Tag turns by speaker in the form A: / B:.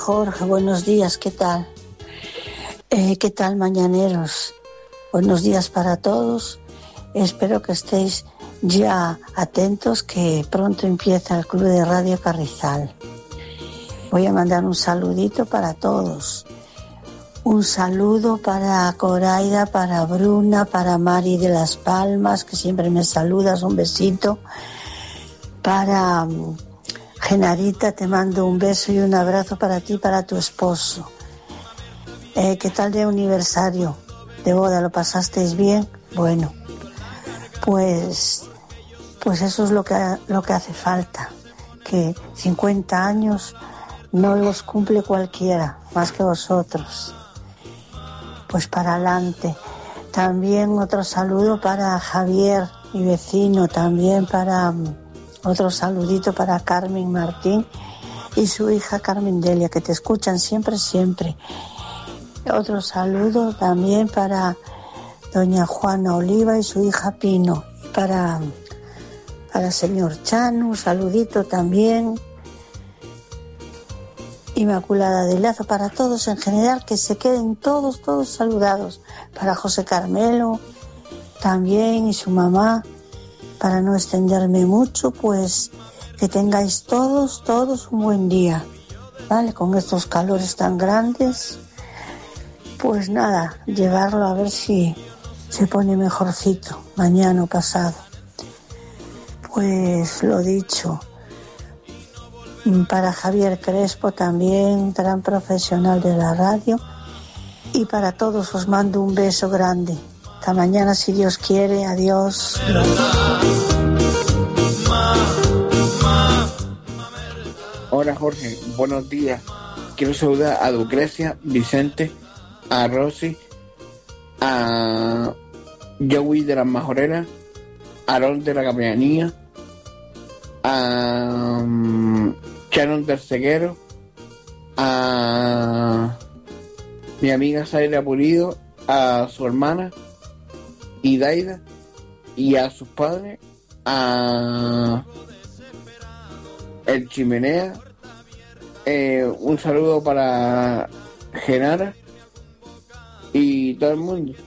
A: Jorge, buenos días, ¿qué tal? ¿Qué tal, mañaneros? Buenos días para todos. Espero que estéis ya atentos, que pronto empieza el Club de Radio Carrizal. Voy a mandar un saludito para todos. Un saludo para Coraida, para Bruna, para Mari de Las Palmas, que siempre me saludas, un besito. Para Genarita, te mando un beso y un abrazo para ti y para tu esposo. ¿Qué tal de aniversario de boda? ¿Lo pasasteis bien? Bueno, pues eso es lo que hace falta, que 50 años no los cumple cualquiera, más que vosotros. Pues para adelante. También otro saludo para Javier, mi vecino, también para otro saludito para Carmen Martín y su hija Carmen Delia, que te escuchan siempre, siempre. Otro saludo también para doña Juana Oliva y su hija Pino. Y para señor Chano, un saludito también. Inmaculada de Lazo, para todos en general, que se queden todos saludados. Para José Carmelo también y su mamá. Para no extenderme mucho, pues que tengáis todos un buen día, ¿vale? Con estos calores tan grandes, pues nada, llevarlo a ver si se pone mejorcito mañana o pasado. Pues lo dicho, para Javier Crespo también, gran profesional de la radio, y para todos os mando un beso grande. Hasta mañana, si Dios quiere. Adiós.
B: Hola Jorge, buenos días. Quiero saludar a Lucrecia, Vicente, a Rosy, a Joey de las Majoreras, a Aarón de la Capellanía, a Sharon del Ceguero, a mi amiga Zaira Pulido, a su hermana Idaida y a sus padres, a el Chimenea, un saludo para Genara y todo el mundo.